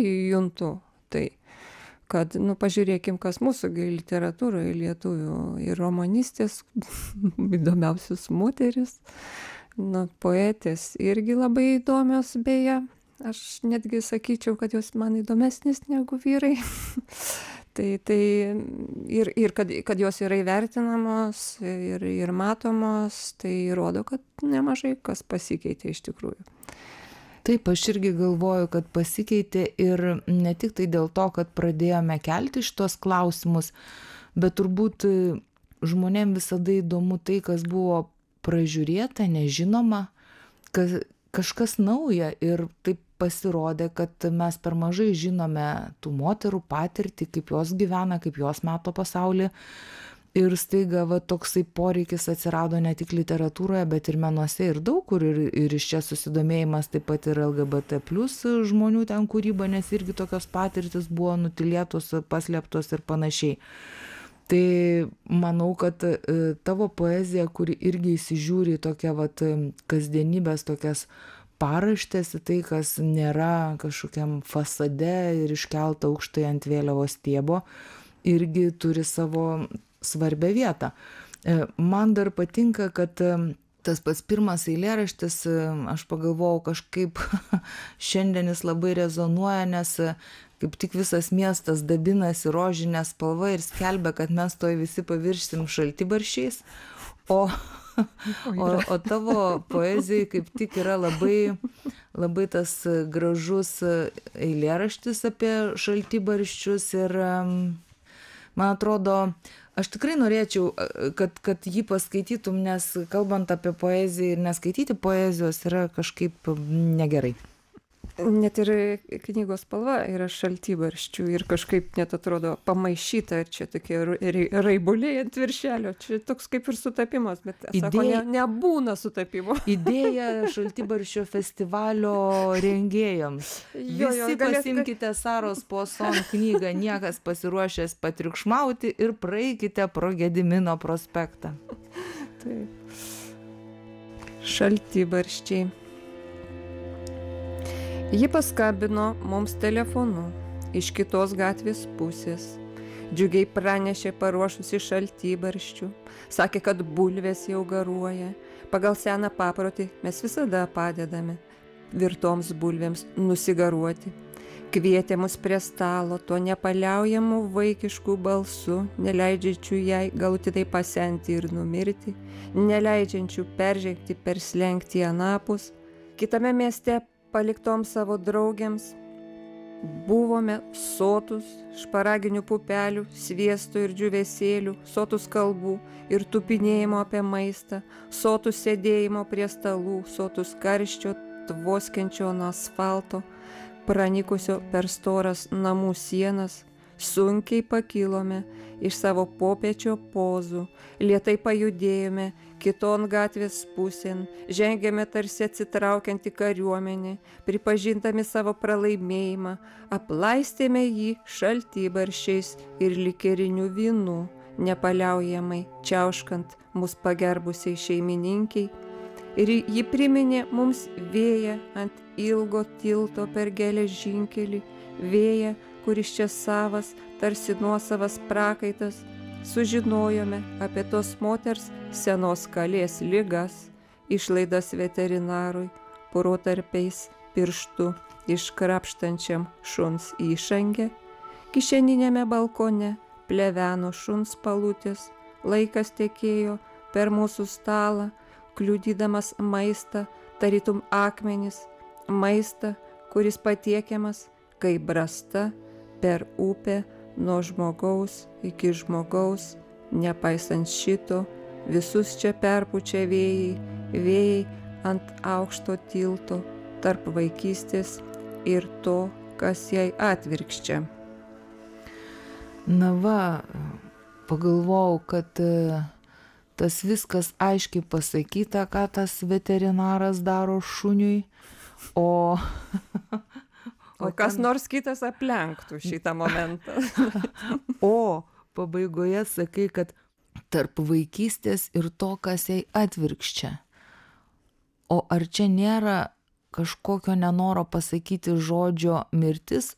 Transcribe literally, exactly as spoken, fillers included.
juntu tai, kad, nu, pažiūrėkim, kas mūsų gi literatūroje lietuvių ir romanistės, įdomiausios moteris, nu, poetės irgi labai įdomios beje. Aš netgi sakyčiau, kad jos man įdomesnės negu vyrai. tai, tai ir, ir kad, kad jos yra įvertinamos ir, ir matomos, tai rodo, kad nemažai kas pasikeitė iš tikrųjų. Taip, aš irgi galvoju, kad pasikeitė ir ne tik tai dėl to, kad pradėjome kelti šitos klausimus, bet turbūt žmonėm visada įdomu tai, kas buvo pražiūrėta, nežinoma, kas, kažkas nauja, ir taip pasirodė, kad mes per mažai žinome tų moterų patirtį, kaip jos gyvena, kaip jos mato pasaulį. Ir staiga va, toksai poreikis atsirado ne tik literatūroje, bet ir menuose ir daug kur, ir, ir iš čia susidomėjimas taip pat ir L G B T plus žmonių ten kūryba, nes irgi tokios patirtis buvo nutilėtos, paslėptos ir panašiai. Tai manau, kad tavo poezija, kuri irgi įsižiūri tokia vat kasdienybės tokias paraštės, į tai, kas nėra kažkokiam fasade ir iškelta aukštai ant vėliavos stiebo, irgi turi savo svarbią vietą. Man dar patinka, kad tas pats pirmas eilėraštis, aš pagalvojau, kažkaip šiandien jis labai rezonuoja, nes kaip tik visas miestas dabinasi rožinė spalva ir skelbia, kad mes toj visi paviršim šaltibarščiais, o, o, o tavo poezijai kaip tik yra labai, labai tas gražus eilėraštis apie šaltibarščius ir man atrodo, aš tikrai norėčiau, kad, kad jį paskaitytum, nes kalbant apie poeziją ir neskaityti poezijos yra kažkaip negerai. Net ir knygos spalva yra šaltibarščių ir kažkaip net atrodo pamaišyta, ir čia tokie raibuliai ant viršelio, čia toks kaip ir sutapimas, bet Idėja, sako, ne, nebūna sutapimo. Idėja šaltibarščio festivalio rengėjams. Jo, jo, Visi galės... pasimkite Saros Poson knygą, niekas pasiruošęs patriukšmauti, ir praeikite pro Gedimino prospektą. Taip. Šaltibarščiai. Ji paskambino mums telefonu iš kitos gatvės pusės. Džiugiai pranešė paruošusi šaltibarščių. Sakė, kad bulvės jau garuoja. Pagal seną paprotį mes visada padedame virtoms bulvėms nusigaruoti. Kvietė mus prie stalo tuo nepaliaujamu vaikišku balsu, neleidžiančiu jai galutinai pasenti ir numirti, neleidžiančiu peržengti per slenkti anapus. Kitame mieste paliktom savo draugėms buvome sotus šparaginių pupelių, sviesto ir džiūvėsėlių, sotus kalbų ir tupinėjimo apie maistą, sotus sėdėjimo prie stalų, sotus karščio tvoskiančio nuo asfalto, pranikusio per storas namų sienas. Sunkiai pakilome iš savo popiečio pozų, lėtai pajudėjome kiton gatvės pusėn, žengėme tarsi atsitraukianti kariuomenė, pripažindami savo pralaimėjimą, aplaistėme jį šaltibarščiais ir likeriniu vynu, nepaliaujamai čiauškant mus pagerbusiai šeimininkiai. Ir ji priminė mums vėją ant ilgo tilto per geležinkelį, vėją, kuris čia savas, tarsi nuosavas prakaitas. Sužinojome apie tos moters senos kalės ligas, išlaidas veterinarui, protarpiais pirštu iškrapštančiam šuns įšangę, kišeninėme balkone pleveno šuns palutės, laikas tekėjo per mūsų stalą, kliudydamas maistą, tarytum akmenis, maistą, kuris patiekiamas kaip brasta per upę nuo žmogaus iki žmogaus, nepaisant šito, visus čia perpučia vėjai, vėjai ant aukšto tilto, tarp vaikystės ir to, kas jai atvirkščia. Na va, pagalvojau, kad tas viskas aiškiai pasakyta, ką tas veterinaras daro šuniui, o... O kas nors kitas aplenktų šitą momentą. O pabaigoje sakai, kad tarp vaikystės ir to, kas jai atvirkščia. O ar čia nėra kažkokio nenoro pasakyti žodžio mirtis,